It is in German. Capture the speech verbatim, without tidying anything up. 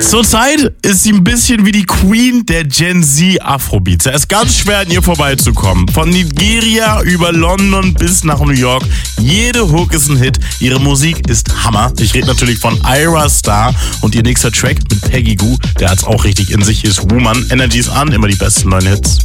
Zurzeit ist sie ein bisschen wie die Queen der Gen Z Afrobeats. Es ist ganz schwer, an ihr vorbeizukommen. Von Nigeria über London bis nach New York. Jede Hook ist ein Hit. Ihre Musik ist Hammer. Ich rede natürlich von Ayra Starr und ihr nächster Track mit Peggy Gou, der hat's auch richtig in sich, ist Woman. Energy ist an, immer die besten neuen Hits.